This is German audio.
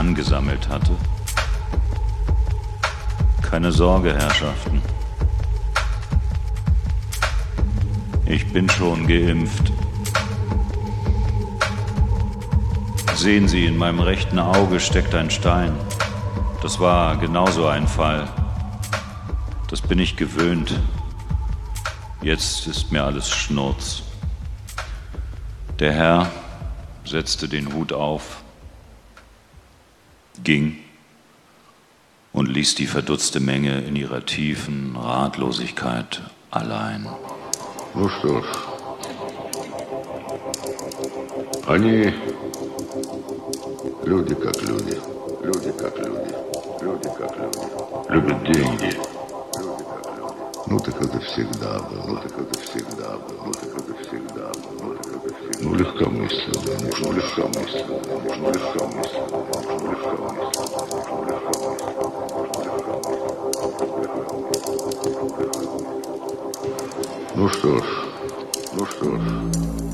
angesammelt hatte. Keine Sorge, Herrschaften. Ich bin schon geimpft. Sehen Sie, in meinem rechten Auge steckt ein Stein. Das war genauso ein Fall. Das bin ich gewöhnt. Jetzt ist mir alles Schnurz. Der Herr setzte den Hut auf, ging und ließ die verdutzte Menge in ihrer tiefen Ratlosigkeit allein. Ну что ж, они люди как люди, люди как люди, люди как люди, любят деньги. Ну так это всегда было, ну так это всегда было, ну так это всегда было, ну так это всегда. Ну легкомысленно, нужно легкомысленно, нужно легкомысленно, нужно легкомысленно. Ну что ж, ну что ж.